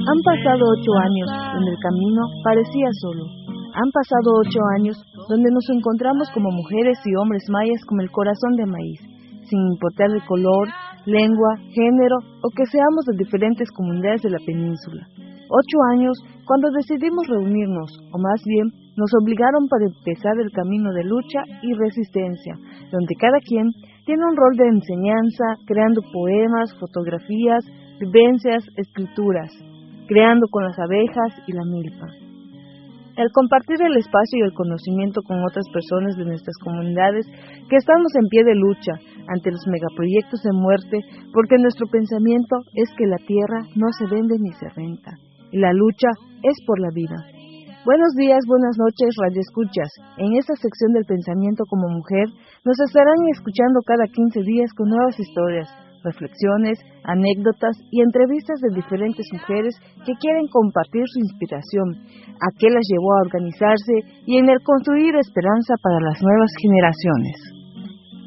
Han pasado 8 años donde el camino parecía solo. Han pasado 8 años donde nos encontramos como mujeres y hombres mayas con el corazón de maíz, sin importar el color, lengua, género o que seamos de diferentes comunidades de la península. 8 años cuando decidimos reunirnos, o más bien nos obligaron para empezar el camino de lucha y resistencia, donde cada quien tiene un rol de enseñanza, creando poemas, fotografías, vivencias, escrituras, creando con las abejas y la milpa. El compartir el espacio y el conocimiento con otras personas de nuestras comunidades que estamos en pie de lucha ante los megaproyectos de muerte, porque nuestro pensamiento es que la tierra no se vende ni se renta, y la lucha es por la vida. Buenos días, buenas noches, radioescuchas. En esta sección del pensamiento como mujer, nos estarán escuchando cada 15 días con nuevas historias, reflexiones, anécdotas y entrevistas de diferentes mujeres que quieren compartir su inspiración, a qué las llevó a organizarse y en el construir esperanza para las nuevas generaciones.